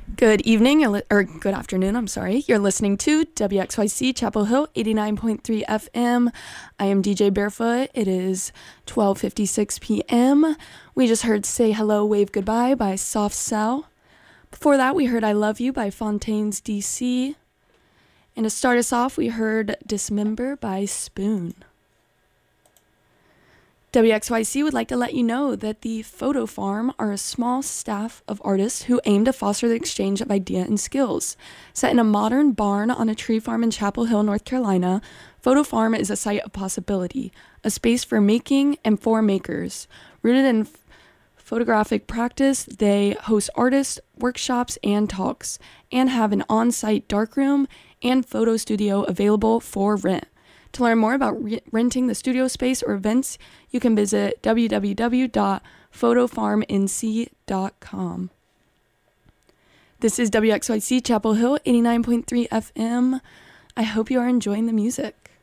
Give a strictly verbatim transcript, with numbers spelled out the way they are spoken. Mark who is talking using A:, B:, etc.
A: Good evening, you're li- or good afternoon, I'm sorry. You're listening to W X Y C Chapel Hill eighty-nine point three F M. I am D J Barefoot. It is twelve fifty-six p.m. We just heard Say Hello, Wave Goodbye by Soft Cell. Before that, we heard I Love You by Fontaines D C. And to start us off, we heard Dismember by Spoon. W X Y C would like to let you know that the Photo Farm are a small staff of artists who aim to foster the exchange of idea and skills. Set in a modern barn on a tree farm in Chapel Hill, North Carolina, Photo Farm is a site of possibility, a space for making and for makers. Rooted in f- photographic practice, they host artist workshops and talks, and have an on-site darkroom and photo studio available for rent. To learn more about re- renting the studio space or events, you can visit w w w dot photo farm n c dot com. This is W X Y C Chapel Hill eighty-nine point three F M. I hope you are enjoying the music.